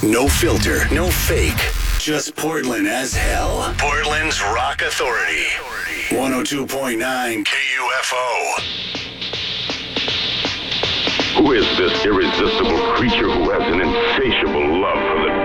No filter, no fake. Just Portland as hell. Portland's Rock Authority. 102.9 KUFO. Who is this irresistible creature who has an insatiable love for the